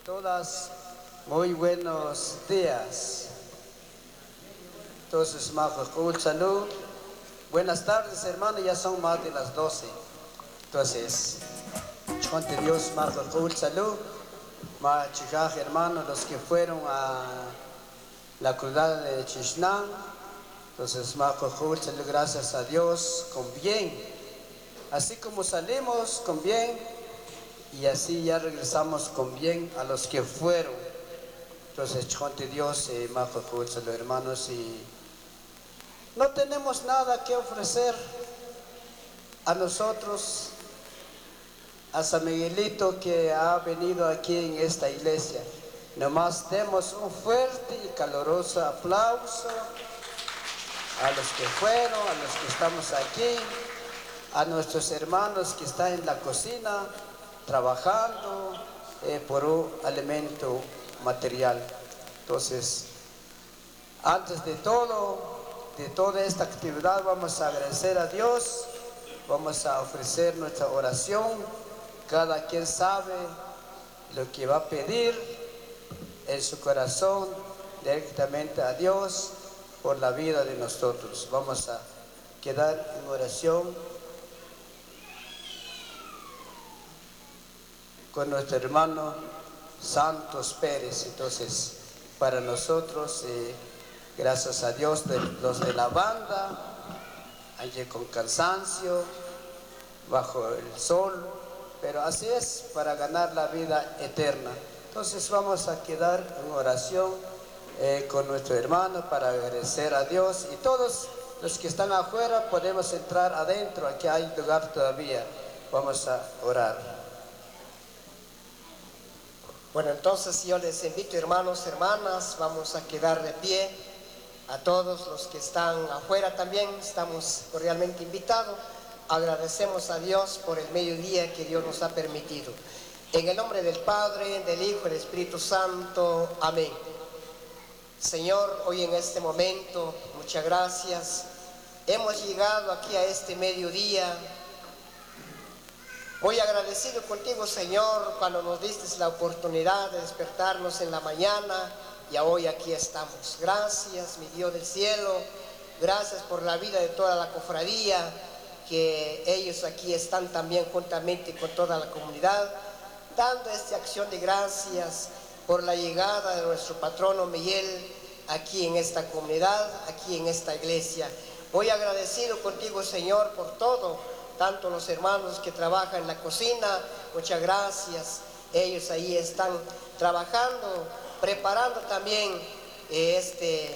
Todas, muy buenos días. Entonces, salud. Buenas tardes, hermano, ya son más de las 12. Entonces, ante Dios, salud. Hermano, los que fueron a la cruzada de Chishnán. Entonces, salud, gracias a Dios, con bien. Así como salimos con bien, y así ya regresamos con bien a los que fueron. Entonces, ante Dios, hermanos, y no tenemos nada que ofrecer a nosotros, a San Miguelito que ha venido aquí en esta iglesia. Nomás demos un fuerte y caluroso aplauso a los que fueron, a los que estamos aquí, a nuestros hermanos que están en la cocina trabajando por un alimento material. Entonces, antes de toda esta actividad, vamos a agradecer a Dios, vamos a ofrecer nuestra oración. Cada quien sabe lo que va a pedir en su corazón directamente a Dios por la vida de nosotros. Vamos a quedar en oración con nuestro hermano Santos Pérez. Entonces, para nosotros, gracias a Dios, los de la banda, allí con cansancio, bajo el sol, pero así es, para ganar la vida eterna. Entonces vamos a quedar en oración con nuestro hermano para agradecer a Dios, y todos los que están afuera podemos entrar adentro, aquí hay lugar todavía. Vamos a orar. Bueno, entonces yo les invito, hermanos, hermanas, vamos a quedar de pie. A todos los que están afuera también estamos cordialmente invitados. Agradecemos a Dios por el mediodía que Dios nos ha permitido. En el nombre del Padre, del Hijo y del Espíritu Santo. Amén. Señor, hoy en este momento, muchas gracias. Hemos llegado aquí a este mediodía. Muy agradecido contigo, Señor, cuando nos diste la oportunidad de despertarnos en la mañana, y hoy aquí estamos. Gracias, mi Dios del cielo. Gracias por la vida de toda la cofradía, que ellos aquí están también juntamente con toda la comunidad, dando esta acción de gracias por la llegada de nuestro patrono Miguel aquí en esta comunidad, aquí en esta iglesia. Muy agradecido contigo, Señor, por todo. Tanto los hermanos que trabajan en la cocina, muchas gracias. Ellos ahí están trabajando, preparando también este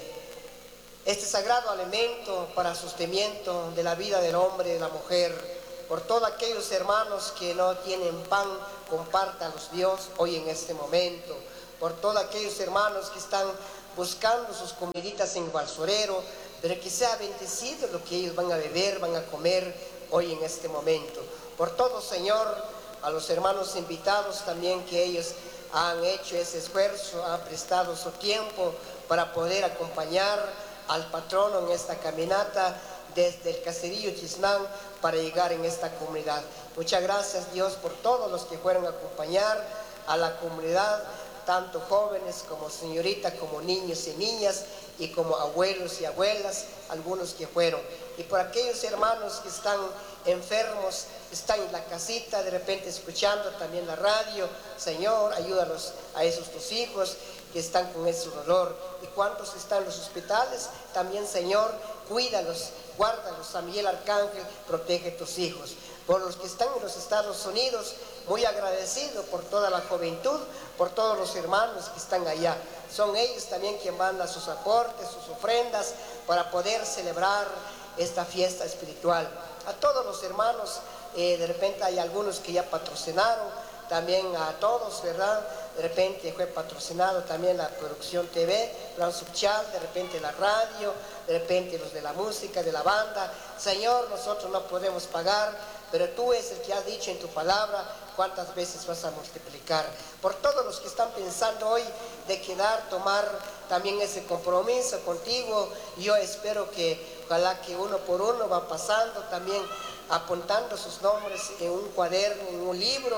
sagrado alimento para sostenimiento de la vida del hombre y de la mujer. Por todos aquellos hermanos que no tienen pan, compártalos Dios hoy en este momento. Por todos aquellos hermanos que están buscando sus comiditas en el basurero, pero que sea bendecido lo que ellos van a beber, van a comer hoy en este momento. Por todo, Señor, a los hermanos invitados también, que ellos han hecho ese esfuerzo, han prestado su tiempo para poder acompañar al patrono en esta caminata desde el caserío Chisnán para llegar en esta comunidad. Muchas gracias, Dios, por todos los que fueron a acompañar a la comunidad, tanto jóvenes como señoritas, como niños y niñas, y como abuelos y abuelas, algunos que fueron. Y por aquellos hermanos que están enfermos, están en la casita, de repente escuchando también la radio, Señor, ayúdalos a esos tus hijos que están con ese dolor. Y cuantos están en los hospitales, también, Señor, cuídalos, guárdalos. San Miguel Arcángel, protege a tus hijos. Por los que están en los Estados Unidos, muy agradecido por toda la juventud, por todos los hermanos que están allá. Son ellos también quienes mandan sus aportes, sus ofrendas, para poder celebrar esta fiesta espiritual. A todos los hermanos, de repente hay algunos que ya patrocinaron, también a todos, ¿verdad? De repente fue patrocinado también la producción TV, Plan Subchal, de repente la radio, de repente los de la música, de la banda. Señor, nosotros no podemos pagar, pero tú es el que has dicho en tu palabra cuántas veces vas a multiplicar. Por todos los que están pensando hoy de quedar, tomar también ese compromiso contigo, yo espero que ojalá que uno por uno va pasando también, apuntando sus nombres en un cuaderno, en un libro,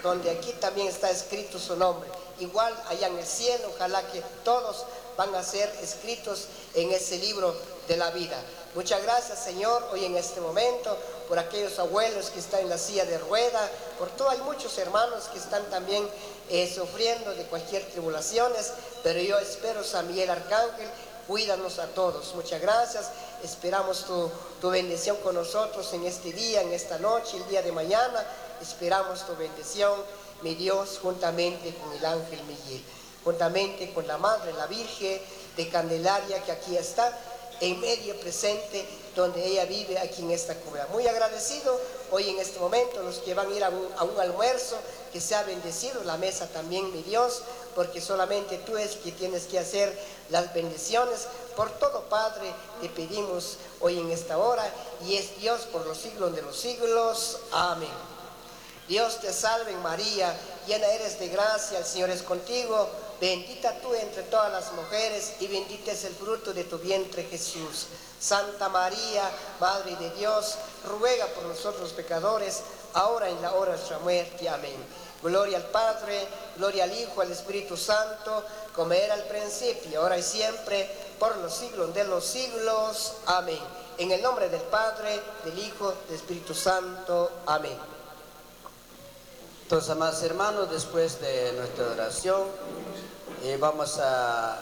donde aquí también está escrito su nombre. Igual allá en el cielo, ojalá que todos van a ser escritos en ese libro de la vida. Muchas gracias, Señor, hoy en este momento, por aquellos abuelos que están en la silla de rueda, por todo, hay muchos hermanos que están también sufriendo de cualquier tribulaciones, pero yo espero, San Miguel Arcángel, cuídanos a todos. Muchas gracias, esperamos tu bendición con nosotros en este día, en esta noche, el día de mañana, esperamos tu bendición, mi Dios, juntamente con el ángel Miguel, juntamente con la Madre, la Virgen de Candelaria, que aquí está, en medio presente, donde ella vive aquí en esta cubra. Muy agradecido hoy en este momento, los que van a ir a un almuerzo, que sea bendecido la mesa también, mi Dios, porque solamente tú es que tienes que hacer las bendiciones. Por todo, Padre, te pedimos hoy en esta hora, y es Dios por los siglos de los siglos. Amén. Dios te salve, María, llena eres de gracia, el Señor es contigo. Bendita tú entre todas las mujeres, y bendito es el fruto de tu vientre, Jesús. Santa María, Madre de Dios, ruega por nosotros pecadores, ahora y en la hora de nuestra muerte. Amén. Gloria al Padre, gloria al Hijo, al Espíritu Santo, como era al principio, ahora y siempre, por los siglos de los siglos. Amén. En el nombre del Padre, del Hijo, del Espíritu Santo. Amén. Entonces, amados hermanos, después de nuestra oración, vamos a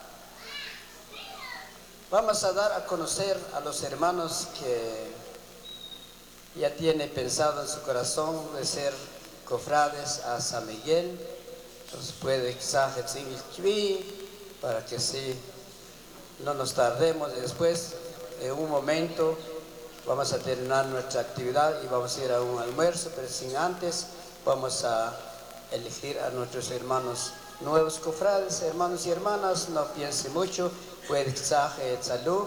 dar a conocer a los hermanos que ya tienen pensado en su corazón de ser cofrades a San Miguel. Entonces puede exagerar para que sí no nos tardemos. Después, en un momento, vamos a terminar nuestra actividad y vamos a ir a un almuerzo, pero sin antes vamos a elegir a nuestros hermanos nuevos cofrades. Hermanos y hermanas, no piensen mucho, puede exagerar salud,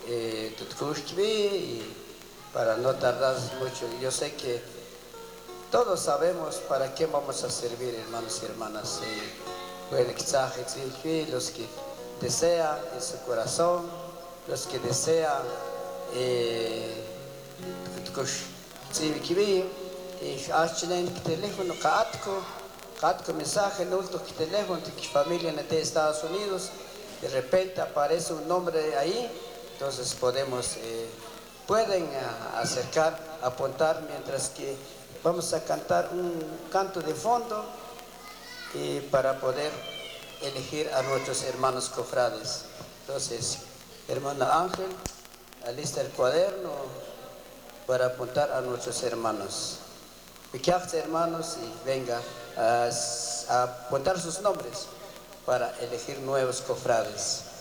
y para no tardar mucho. Yo sé que todos sabemos para qué vamos a servir, hermanos y hermanas. Puede exagerar los que desean en su corazón, los que desean teléfono, mensaje, en último teléfono de familia en Estados Unidos, de repente aparece un nombre ahí, entonces pueden acercar, apuntar, mientras que vamos a cantar un canto de fondo para poder elegir a nuestros hermanos cofrades. Entonces, hermana Ángel, alista el cuaderno para apuntar a nuestros hermanos. Hermanos, y venga a apuntar sus nombres para elegir nuevos cofrades.